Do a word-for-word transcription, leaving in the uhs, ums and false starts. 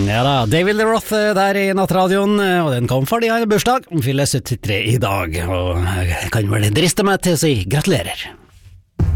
Ja da, David Lee Roth der i Nattradioen, og den kom fordi han har bursdag. Han fyller syttitre i dag, og jeg kan vel driste meg til å si gratulerer.